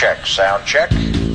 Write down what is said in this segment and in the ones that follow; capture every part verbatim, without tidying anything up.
check, sound check.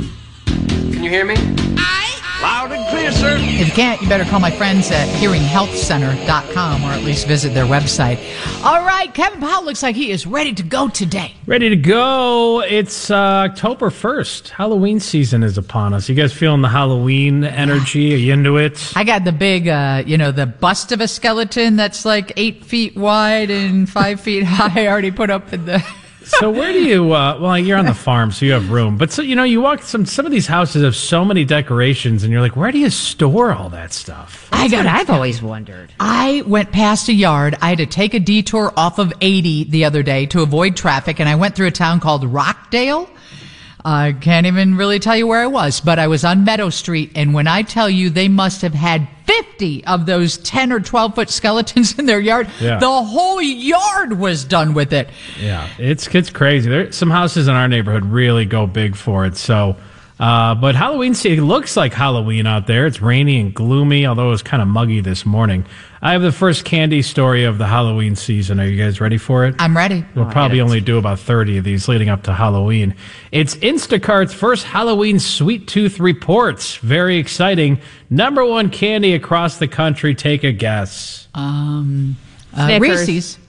Can you hear me? Loud and clear, sir. If you can't, you better call my friends at hearing health center dot com or at least visit their website. All right, Kevin Powell looks like he is ready to go today. Ready to go. It's uh, October first. Halloween season is upon us. You guys feeling the Halloween energy? Are you into it? I got the big, uh, you know, the bust of a skeleton that's like eight feet wide and five feet high already put up in the... So where do you, uh, well, you're on the farm, so you have room. But, so you know, you walk, some some of these houses have so many decorations, and you're like, where do you store all that stuff? That's I got what I've always wondered. I went past a yard. I had to take a detour off of eighty the other day to avoid traffic, and I went through a town called Rockdale. I can't even really tell you where I was, but I was on Meadow Street, and when I tell you they must have had fifty of those ten or twelve foot skeletons in their yard, yeah. The whole yard was done with it. Yeah, it's it's crazy. There, some houses in our neighborhood really go big for it. So, uh, but Halloween, it looks like Halloween out there. It's rainy and gloomy, although it was kind of muggy this morning. I have the first candy story of the Halloween season. Are you guys ready for it? I'm ready. We'll oh, probably only do about thirty of these leading up to Halloween. It's Instacart's first Halloween Sweet Tooth Reports. Very exciting. Number one candy across the country. Take a guess. Um, uh, Snickers. Reese's.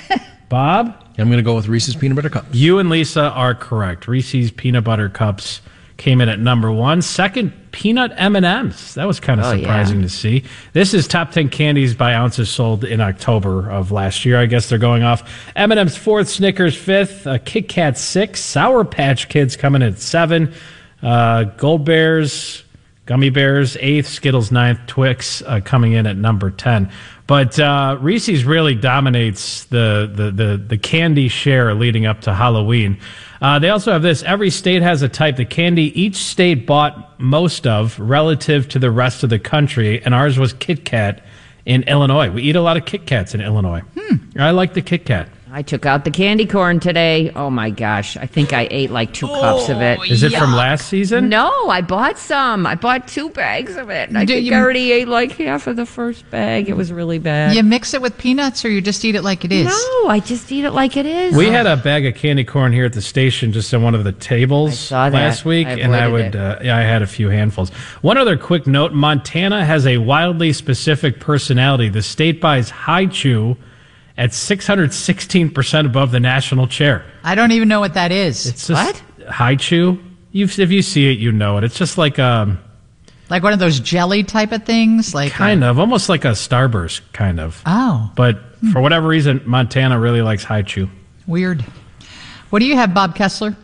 Bob? I'm going to go with Reese's Peanut Butter Cups. You and Lisa are correct. Reese's Peanut Butter Cups came in at number one. Second, peanut M and M's. That was kind of oh, surprising yeah. to see. This is top ten candies by ounces sold in October of last year. I guess they're going off. M and M's fourth, Snickers fifth, uh, Kit Kat sixth, Sour Patch Kids coming in at seven, uh, Gold Bears, Gummy Bears eighth, Skittles ninth, Twix uh, coming in at number ten. But uh, Reese's really dominates the, the, the, the candy share leading up to Halloween. Uh, they also have this. Every state has a type. The candy each state bought most of relative to the rest of the country, and ours was Kit Kat in Illinois. We eat a lot of Kit Kats in Illinois. Hmm. I like the Kit Kat. I took out the candy corn today. Oh, my gosh. I think I ate like two oh, cups of it. Is it yuck. From last season? No, I bought some. I bought two bags of it. I Do think you, I already ate like half of the first bag. It was really bad. You mix it with peanuts or you just eat it like it is? No, I just eat it like it is. We had a bag of candy corn here at the station just on one of the tables I saw that. last week, I and I would, uh, yeah, I had a few handfuls. One other quick note, Montana has a wildly specific personality. The state buys Hi-Chew at six hundred sixteen percent above the national chair. I don't even know what that is. It's just what? Hi-Chew. You've, if you see it, you know it. It's just like um, like one of those jelly type of things, like kind a, of, almost like a Starburst, kind of. Oh, but hmm. for whatever reason, Montana really likes Hi-Chew. Weird. What do you have, Bob Kessler?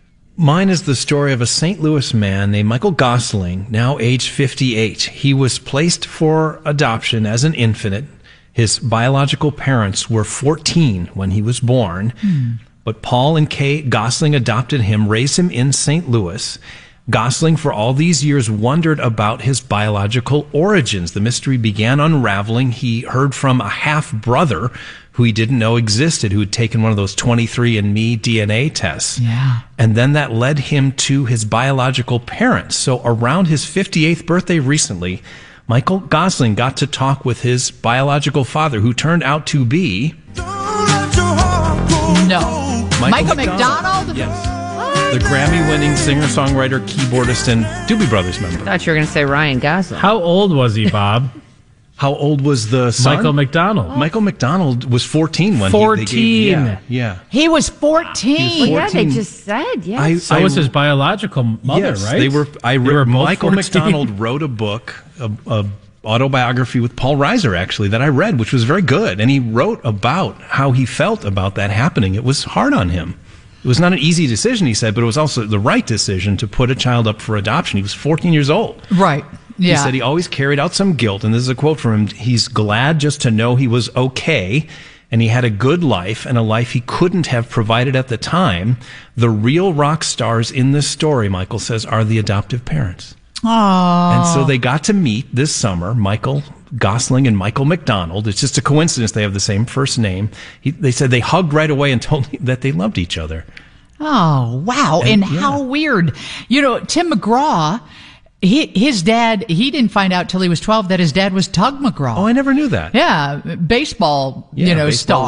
Mine is the story of a Saint Louis man named Michael Gosling, now age fifty-eight. He was placed for adoption as an infant. His biological parents were fourteen when he was born, hmm. but Paul and Kay Gosling adopted him, raised him in Saint Louis. Gosling, for all these years, wondered about his biological origins. The mystery began unraveling. He heard from a half-brother who he didn't know existed, who had taken one of those twenty-three and me D N A tests. Yeah. And then that led him to his biological parents. So around his fifty-eighth birthday recently, Michael Gosling got to talk with his biological father, who turned out to be... No. Michael, Michael McDonald? McDonald? Yes. The Grammy-winning singer-songwriter, keyboardist, and Doobie Brothers member. I thought you were going to say Ryan Gosling. How old was he, Bob? How old was the son? Michael McDonald. Michael McDonald was fourteen when fourteen. He, they gave, yeah, yeah. He was fourteen. He was well, yeah, they just said, yes. I, so I, was his biological mother, yes, right? They were. I they were Michael fourteen. McDonald wrote a book, a, a autobiography with Paul Reiser, actually, that I read, which was very good. And he wrote about how he felt about that happening. It was hard on him. It was not an easy decision, he said, but it was also the right decision to put a child up for adoption. He was fourteen years old. Right. Yeah. He said he always carried out some guilt, and this is a quote from him. He's glad just to know he was okay, and he had a good life, and a life he couldn't have provided at the time. The real rock stars in this story, Michael says, are the adoptive parents. Aww. And so they got to meet this summer, Michael Gosling and Michael McDonald. It's just a coincidence they have the same first name. He, they said they hugged right away and told me that they loved each other. Oh, wow. And, and yeah. How weird. You know, Tim McGraw... He, his dad, he didn't find out till he was twelve that his dad was Tug McGraw. Oh, I never knew that. Yeah, baseball, yeah, you know, baseball star.